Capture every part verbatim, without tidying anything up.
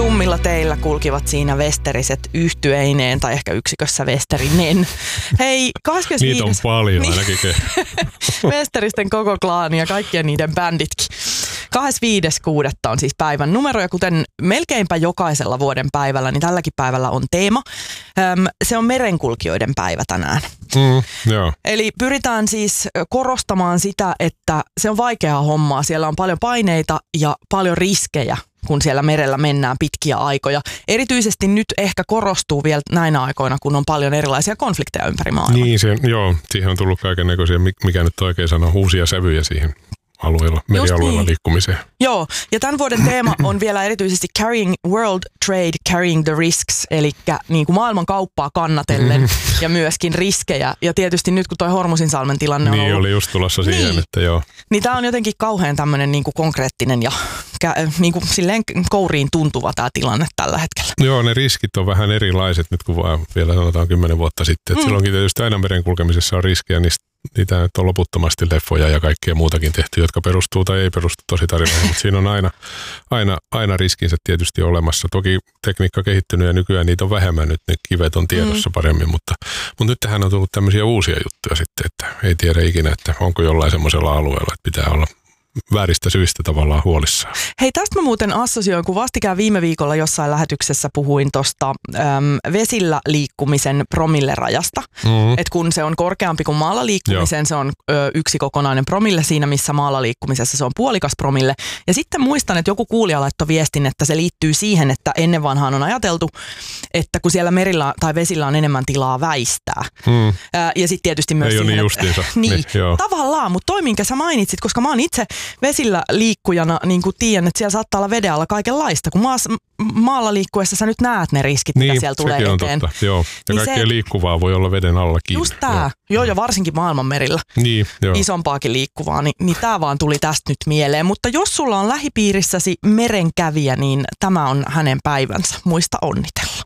Tummilla teillä kulkivat siinä vesteriset yhtyeineen tai ehkä yksikössä vesterinen. Hei, kahdeskymmenesviides Niitä on paljon niin, ainakin. vesteristen koko klaani ja kaikkien niiden bänditkin. kahdeskymmenesviides kuudetta on siis päivän numero ja kuten melkeinpä jokaisella vuoden päivällä, niin tälläkin päivällä on teema. Öm, se on merenkulkijoiden päivä tänään. Mm, joo. Eli pyritään siis korostamaan sitä, että se on vaikeaa hommaa. Siellä on paljon paineita ja paljon riskejä, kun siellä merellä mennään pitkiä aikoja. Erityisesti nyt ehkä korostuu vielä näinä aikoina, kun on paljon erilaisia konflikteja ympäri maailmaa. Niin, se, joo, siihen on tullut kaikennäköisiä, mikä nyt oikein sanoo, uusia sävyjä siihen alueella, merialueella niin. liikkumiseen. Joo, ja tämän vuoden teema on vielä erityisesti Carrying World Trade, Carrying the Risks, eli niin kuin maailman kauppaa kannatellen ja myöskin riskejä. Ja tietysti nyt kun toi Hormusinsalmen tilanne on Niin, ollut, oli just tulossa siihen, niin, että joo. Niin tämä on jotenkin kauhean tämmöinen niin kuin konkreettinen ja niin kuin silleen kouriin tuntuva tämä tilanne tällä hetkellä. Joo, ne riskit on vähän erilaiset nyt kuin vaan vielä sanotaan kymmenen vuotta sitten. Mm. Silloinkin tietysti aina merenkulkemisessa on riskejä, niistä niitä nyt on loputtomasti leffoja ja kaikkea muutakin tehty, jotka perustuu tai ei perustu tositarinaan, mutta siinä on aina, aina, aina riskinsä tietysti olemassa. Toki tekniikka kehittynyt ja nykyään niitä on vähemmän, nyt ne kivet on tiedossa mm. paremmin, mutta, mutta nyt tähän on tullut tämmöisiä uusia juttuja sitten, että ei tiedä ikinä, että onko jollain semmoisella alueella, että pitää olla vääristä syistä tavallaan huolissaan. Hei, tästä mä muuten assosioin, kun vastikään viime viikolla jossain lähetyksessä puhuin tuosta vesillä liikkumisen promillerajasta. Mm-hmm. Että kun se on korkeampi kuin maalla liikkumisen, Joo. se on ö, yksi kokonainen promille siinä, missä maalla liikkumisessa se on puolikas promille. Ja sitten muistan, että joku kuulija laittoi viestin, että se liittyy siihen, että ennen vanhaan on ajateltu, että kun siellä merillä tai vesillä on enemmän tilaa väistää. Mm. Ö, ja sitten tietysti myös ei siihen, ole niin justiinsa. Niin, niin tavallaan, mutta toi minkä sä mainitsit, koska mä oon itse vesillä liikkujana niin kuin tiedän, että siellä saattaa olla veden alla kaikenlaista. Kun maas, maalla liikkuessa sä nyt näet ne riskit, niin, mitä siellä tulee on eteen. Totta, joo. Ja niin kaikkea se, liikkuvaa voi olla veden allakin. Just tää. Joo, joo ja varsinkin maailmanmerillä. Niin, joo. Isompaakin liikkuvaa, niin, niin tää vaan tuli tästä nyt mieleen. Mutta jos sulla on lähipiirissäsi merenkävijä, niin tämä on hänen päivänsä. Muista onnitella.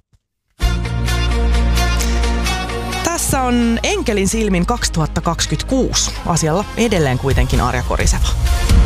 Tässä on Enkelin silmin kaksituhattakaksikymmentäkuusi. Asialla edelleen kuitenkin Arja Koriseva.